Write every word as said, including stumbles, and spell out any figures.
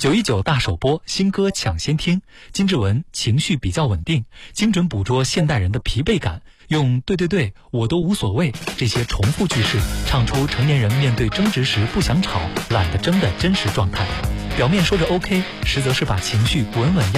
九一九大首播，新歌抢先听。金志文情绪比较稳定，精准捕捉现代人的疲惫感，用对对对我都无所谓这些重复句式，唱出成年人面对争执时不想吵懒得争的真实状态。表面说着 OK， 实则是把情绪稳稳压